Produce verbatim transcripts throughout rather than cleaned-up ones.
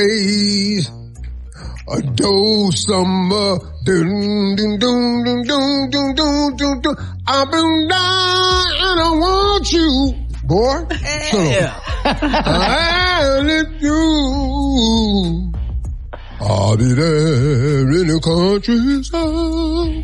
days. A do summer, dun dun dun dun dun dun dun dun dun. I've been down and I want you, boy. Yeah. I'll let you. I'll be there in the countryside.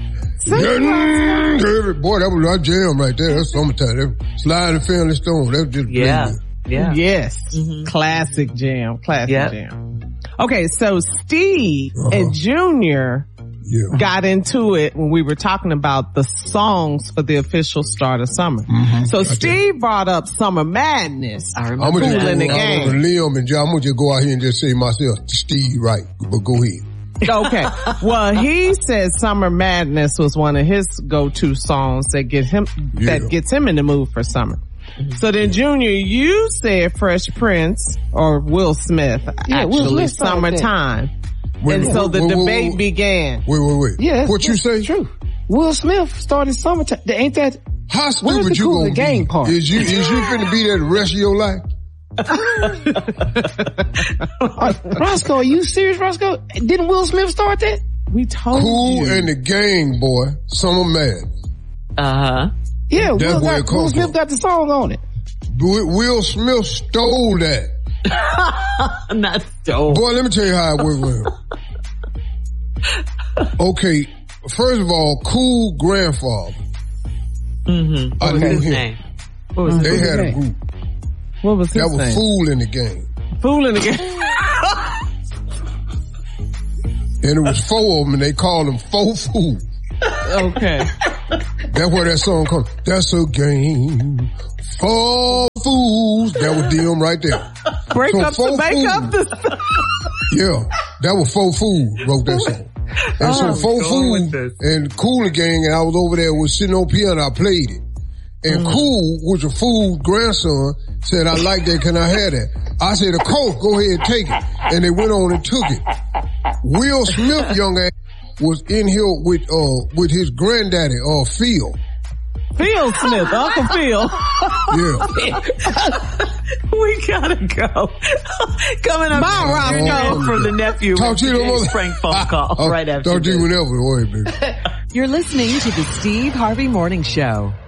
Yeah, boy, that was our jam right there. That's summertime. That Slide and Family Stone. That was just yeah, yeah. Yes, mm-hmm. Classic jam, classic yep. jam. Okay, so Steve uh-huh. and Junior yeah. got into it when we were talking about the songs for the official start of summer. Mm-hmm. So Steve brought up Summer Madness. I remember I'm that. in the game. Liam and John, I'm gonna just go out here and just say myself, Steve, right? But go ahead. Okay. Well, he said Summer Madness was one of his go-to songs that get him yeah. that gets him in the mood for summer. Mm-hmm. So then, Junior, you said Fresh Prince or Will Smith. Yeah, actually, Will Smith Summertime. Wait, and wait, so the wait, debate wait, wait. began. Wait, wait, wait. Yeah, what you say? True. Will Smith started Summertime. Ain't that? How stupid Where's the you cool gonna game be? part? Is you is you finna be there the rest of your life? uh, Roscoe, are you serious, Roscoe? Didn't Will Smith start that? We told Cool you. and the Gang, boy. Summer Madness. Uh-huh. Yeah, That's Will, where it got, come Will Smith from. got the song on it. Will Smith stole that. Not stole. Boy, let me tell you how it worked with him. Okay, first of all, Cool grandfather. Mm-hmm. I What knew was his him. name? What was They his had a name? group. What was his That was name? Fool in the Game. Fool in the Game. And it was four of them and they called them Four Fools. Okay. That's where that song comes. That's a game for fools. That was them right there. Break So up Four the make Fools. up the Yeah, that was Four Fools wrote that song. And so Oh, Four going Fools with this. and Cool and Gang, and I was over there was sitting on piano, I played it. And Mm. Cool, which a Fool's grandson, said, I like that, can I have that? I said, of course, go ahead, take it. And they went on and took it. Will Smith, young ass, was in here with, uh, with his granddaddy, uh, Phil. Phil Smith, Uncle Phil. Yeah. We gotta go. Coming up Bye, Roscoe. from the nephew. Talk to you Today's tomorrow. prank phone call I'll- right after Talk to you this. whenever. Go ahead, baby. You're listening to the Steve Harvey Morning Show.